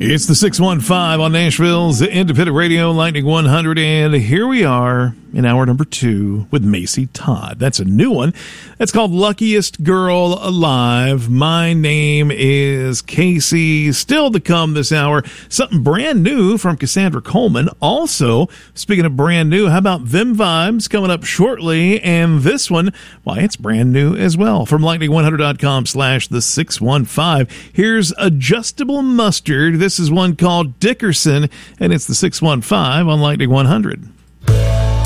It's the 615 on Nashville's Independent Radio, Lightning 100, and here we are in hour number 2 with Macy Todd. That's a new one. That's called Luckiest Girl Alive. My name is Casey. Still to come this hour, something brand new from Cassandra Coleman. Also, speaking of brand new, how about Them Vibes coming up shortly? And this one, why, it's brand new as well. From lightning100.com/the615. Here's Adjustable Mustard. This is one called Dickerson, and it's the 615 on Lightning 100.